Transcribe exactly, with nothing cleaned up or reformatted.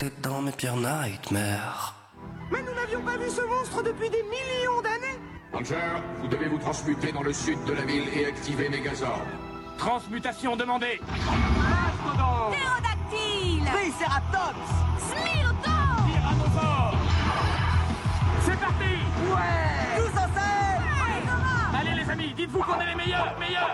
T'es dans mes pires nightmares. Mais nous n'avions pas vu ce monstre depuis des millions d'années. Hunter, vous devez vous transmuter dans le sud de la ville et activer Megazord. Transmutation demandée. Mastodon, Ptérodactyle, Triceratops, Smilodon, Tyrannosaure. C'est parti. ouais, tous en scène. Allegora. Allez les amis, dites-vous qu'on est les meilleurs, meilleurs.